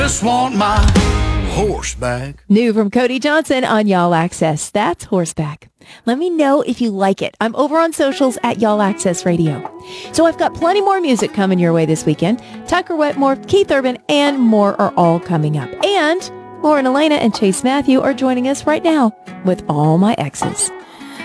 Just want my horseback. New from Cody Johnson on Y'all Access. That's Horseback. Let me know if you like it. I'm over on socials at Y'all Access Radio. So I've got plenty more music coming your way this weekend. Tucker Wetmore, Keith Urban, and more are all coming up. And Lauren Elena and Chase Matthew are joining us right now with All My Exes.